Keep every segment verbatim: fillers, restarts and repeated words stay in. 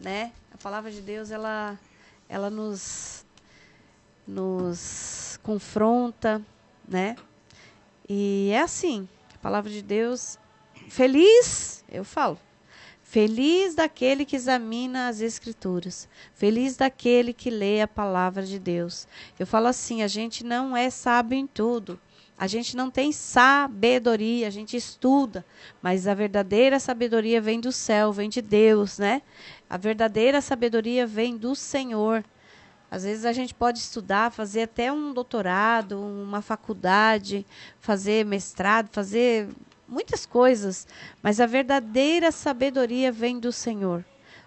né? A palavra de Deus, ela, ela nos, nos confronta, né? E é assim, a palavra de Deus, feliz, eu falo, feliz daquele que examina as Escrituras. Feliz daquele que lê a palavra de Deus. Eu falo assim, a gente não é sábio em tudo. A gente não tem sabedoria, a gente estuda. Mas a verdadeira sabedoria vem do céu, vem de Deus, né? A verdadeira sabedoria vem do Senhor. Às vezes a gente pode estudar, fazer até um doutorado, uma faculdade, fazer mestrado, fazer muitas coisas, mas a verdadeira sabedoria vem do Senhor.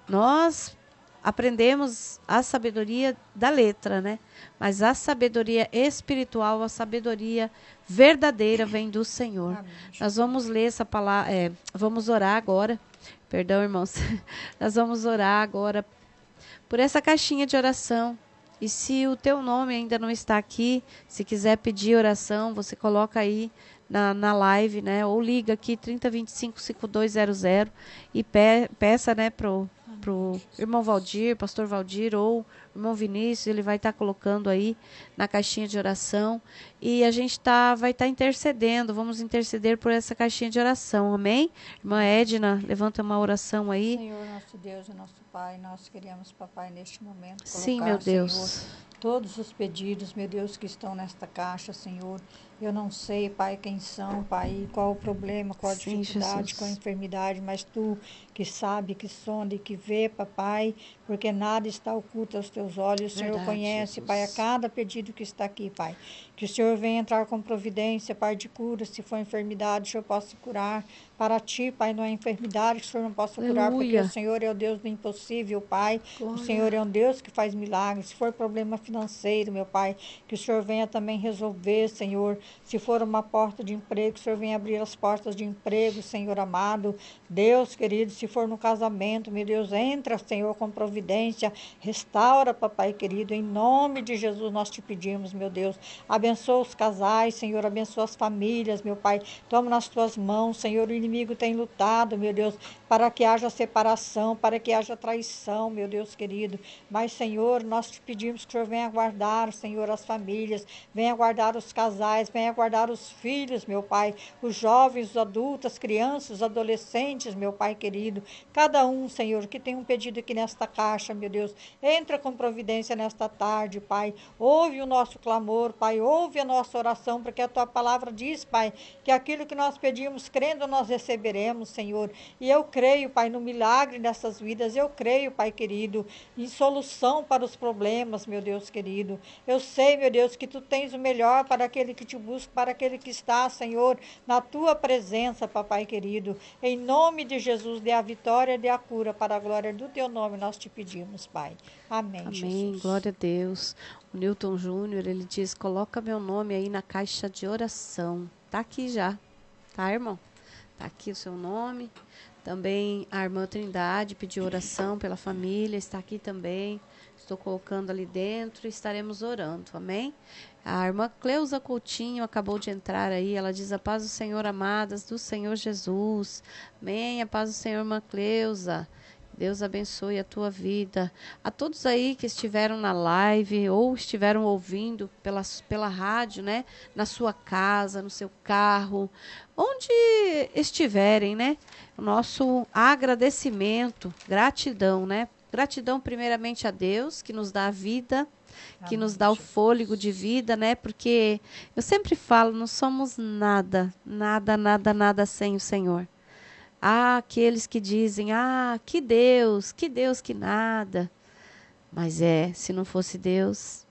Nós aprendemos a sabedoria da letra, né? Mas a sabedoria espiritual, a sabedoria verdadeira vem do Senhor. Amém. Nós vamos ler essa palavra, é, vamos orar agora. Perdão, irmãos. Nós vamos orar agora por essa caixinha de oração. E se o teu nome ainda não está aqui, se quiser pedir oração, você coloca aí na, na live, né? Ou liga aqui trinta, vinte e cinco, cinquenta e dois zero zero e pe, peça, né, pro, pro irmão Valdir, pastor Valdir ou irmão Vinícius, ele vai estar tá colocando aí na caixinha de oração. E a gente tá, vai estar tá intercedendo, vamos interceder por essa caixinha de oração, amém? Irmã Edna, levanta uma oração aí. Senhor, nosso Deus e nosso Pai, nós queremos, papai, neste momento colocar, sim, meu Deus, Senhor, todos os pedidos, meu Deus, que estão nesta caixa, Senhor. Eu não sei, Pai, quem são, Pai, qual o problema, qual a sim, dificuldade, Jesus, qual a enfermidade, mas Tu que sabe, que sonda e que vê, papai, porque nada está oculto aos Teus olhos. O Senhor verdade, conhece, Jesus. Pai, a cada pedido que está aqui, Pai. Que o Senhor venha entrar com providência, Pai, de cura. Se for enfermidade, o Senhor possa curar. Para Ti, Pai, não é enfermidade que o Senhor não possa curar, porque o Senhor é o Deus do impossível, Pai. Glória. O Senhor é um Deus que faz milagres. Se for problema financeiro, meu Pai, que o Senhor venha também resolver, Senhor. Se for uma porta de emprego, que o Senhor venha abrir as portas de emprego, Senhor amado. Deus, querido, se for no casamento, meu Deus, entra, Senhor, com providência. Restaura, papai querido. Em nome de Jesus nós te pedimos, meu Deus. Abençoa os casais, Senhor. Abençoa as famílias, meu Pai. Toma nas tuas mãos, Senhor. O inimigo tem lutado, meu Deus, para que haja separação, para que haja traição, meu Deus querido. Mas, Senhor, nós te pedimos que o Senhor venha guardar, Senhor, as famílias, venha guardar os casais, venha guardar os filhos, meu Pai, os jovens, os adultos, as crianças, os adolescentes, meu Pai querido. Cada um, Senhor, que tem um pedido aqui nesta caixa, meu Deus, entra com providência nesta tarde, Pai. Ouve o nosso clamor, Pai, ouve a nossa oração, porque a Tua palavra diz, Pai, que aquilo que nós pedimos, crendo, nós receberemos, Senhor. E eu creio, Pai, no milagre dessas vidas. Eu creio, Pai querido, em solução para os problemas, meu Deus querido. Eu sei, meu Deus, que Tu tens o melhor para aquele que Te busca, para aquele que está, Senhor, na Tua presença, papai querido. Em nome de Jesus, dê a vitória, dê a cura, para a glória do Teu nome nós te pedimos, Pai. Amém, amém, Jesus. glória a Deus. O Newton Júnior, ele diz, coloca meu nome aí na caixa de oração. Tá aqui já, tá, irmão? Tá aqui o seu nome. Também a irmã Trindade pediu oração pela família, está aqui também. Estou colocando ali dentro e estaremos orando, amém? A irmã Cleusa Coutinho acabou de entrar aí, ela diz, a paz do Senhor, amadas, do Senhor Jesus. Amém, a paz do Senhor, irmã Cleusa. Deus abençoe a tua vida. A todos aí que estiveram na live ou estiveram ouvindo pela, pela rádio, né? Na sua casa, no seu carro, onde estiverem, né? O nosso agradecimento, gratidão, né? Gratidão primeiramente a Deus, que nos dá a vida, que nos dá o fôlego de vida, né? Porque eu sempre falo, não somos nada, nada, nada, nada sem o Senhor. Há aqueles que dizem, ah, que Deus, que Deus que nada. Mas é, se não fosse Deus,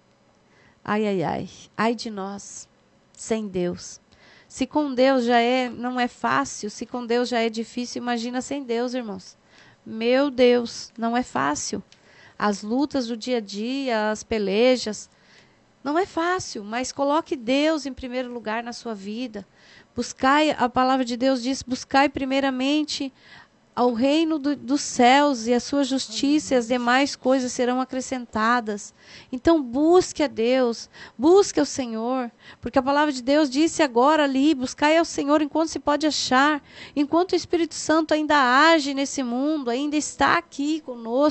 ai, ai, ai, ai de nós, sem Deus. Se com Deus já é, não é fácil, se com Deus já é difícil, imagina sem Deus, irmãos. Meu Deus, não é fácil. As lutas do dia a dia, as pelejas, não é fácil, mas coloque Deus em primeiro lugar na sua vida. Buscai, a palavra de Deus diz, buscai primeiramente ao reino do, dos céus e a sua justiça e as demais coisas serão acrescentadas. Então busque a Deus, busque ao Senhor, porque a palavra de Deus disse agora ali, buscai ao Senhor enquanto se pode achar, enquanto o Espírito Santo ainda age nesse mundo, ainda está aqui conosco.